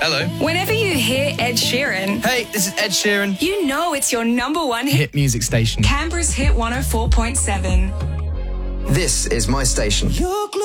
Hello. Whenever you hear Ed Sheeran, Hey, this is Ed Sheeran. you know it's your number one hit. Hit music station. Canberra's Hit 104.7. This is my station.